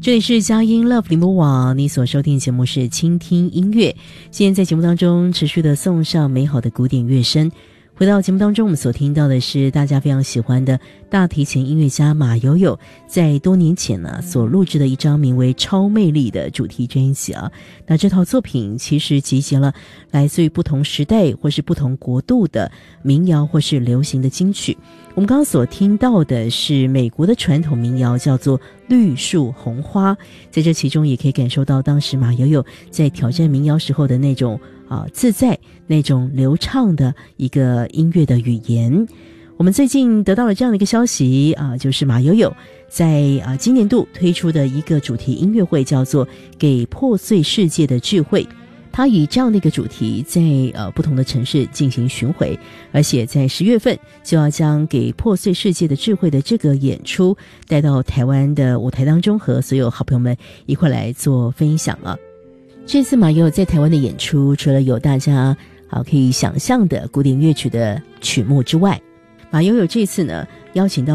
这里是佳音 Love 联播网，你所收听的节目是倾听音乐。今天在节目当中持续的送上美好的古典乐声。回到节目当中，我们所听到的是大家非常喜欢的大提琴音乐家马友友在多年前呢所录制的一张名为《超魅力》的主题专辑啊。那这套作品其实集结了来自于不同时代或是不同国度的民谣或是流行的金曲。我们刚刚所听到的是美国的传统民谣，叫做《绿树红花》，在这其中也可以感受到当时马友友在挑战民谣时候的那种自在，那种流畅的一个音乐的语言。我们最近得到了这样的一个消息就是马友友在今年度推出的一个主题音乐会，叫做《给破碎世界的智慧》。他以这样的一个主题在不同的城市进行巡回，而且在10月份就要将《给破碎世界的智慧》的这个演出带到台湾的舞台当中，和所有好朋友们一块来做分享啊。这次马友友在台湾的演出，除了有大家可以想象的古典乐曲的曲目之外，马友友这次呢邀请到